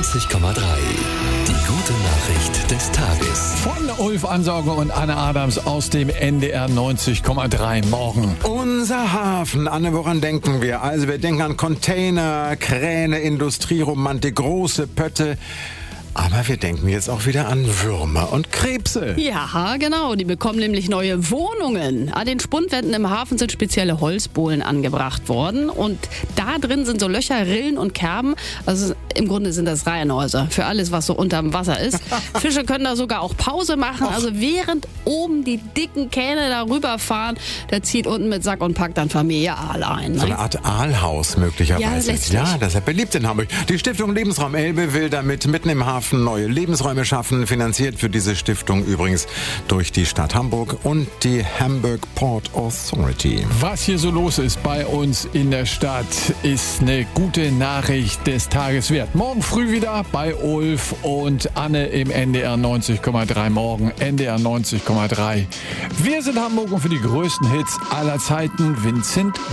90,3. Die gute Nachricht des Tages. Von Ulf Ansauger und Anne Adams aus dem NDR 90,3 morgen. Unser Hafen, Anne, woran denken wir? Also wir denken an Container, Kräne, Industrieromantik, große Pötte. Aber wir denken jetzt auch wieder an Würmer und Krebse. Ja, genau. Die bekommen nämlich neue Wohnungen. An den Spundwänden im Hafen sind spezielle Holzbohlen angebracht worden. Und da drin sind so Löcher, Rillen und Kerben. Also im Grunde sind das Reihenhäuser für alles, was so unterm Wasser ist. Fische können da sogar auch Pause machen. Also während oben die dicken Kähne da rüberfahren, da zieht unten mit Sack und Pack dann Familie Aal ein. So eine Art Aalhaus möglicherweise. Ja, letztlich. Ja, das ist ja beliebt in Hamburg. Die Stiftung Lebensraum Elbe will damit mitten im Hafen neue Lebensräume schaffen. Finanziert für diese Stiftung übrigens durch die Stadt Hamburg und die Hamburg Port Authority. Was hier so los ist bei uns in der Stadt, ist eine gute Nachricht des Tages wert. Morgen früh wieder bei Ulf und Anne im NDR 90,3. Morgen NDR 90,3. Wir sind Hamburg und für die größten Hits aller Zeiten Vincent